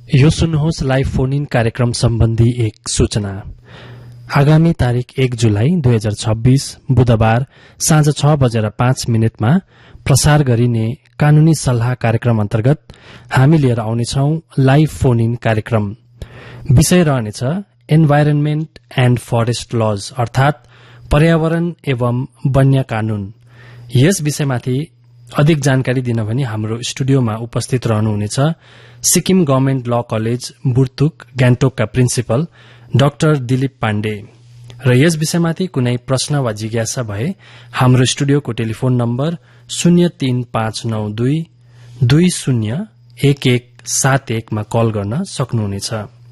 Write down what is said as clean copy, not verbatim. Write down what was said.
यो सुन्नुहोस् live phone in कार्यक्रम सम्बन्धी एक सूचना। आगामी तारिक 1 जुलाई 2026 बुधबार साँझ 6:05 प्रसार गरिने कानूनी सल्लाह कार्यक्रम अन्तर्गत हामी लिएर आउनेछौ लाइभ फोन इन कार्यक्रम। विषय रहनेछ एन्भाइरोन्मेन्ट एण्ड फरेस्ट लज अर्थात पर्यावरण एवं वन्य कानून। यस विषयमाथि अधिक जानकारी दिन भनी हाम्रो स्टुडियोमा उपस्थित रहनुहुनेछ सिक्किम गभर्नमेन्ट ल कलेज बुर्तुक गान्तोकका प्रिन्सिपल डाक्टर दिलीप पाण्डे। र यस विषयमाथि कुनै प्रश्न वा जिज्ञासा भए हाम्रो स्टुडियोको टेलिफोन नम्बर 03592 201171 मा कल गर्न सक्नुहुनेछ।